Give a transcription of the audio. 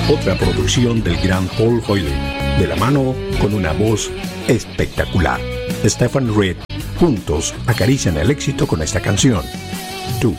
otra producción del gran Paul Hoyle, de la mano con una voz espectacular. Stephen Reed, juntos acarician el éxito con esta canción.